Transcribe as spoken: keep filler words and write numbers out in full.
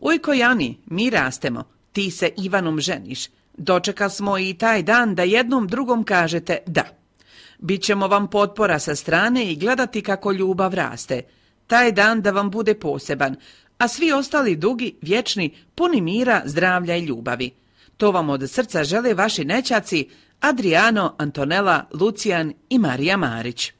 Ujko Jani, mi rastemo, ti se Ivanom ženiš. Dočeka smo i taj dan da jednom drugom kažete da. Bićemo vam potpora sa strane i gledati kako ljubav raste. Taj dan da vam bude poseban, a svi ostali dugi, vječni, puni mira, zdravlja i ljubavi. To vam od srca žele vaši nećaci Adriano, Antonella, Lucijan i Marija Marić.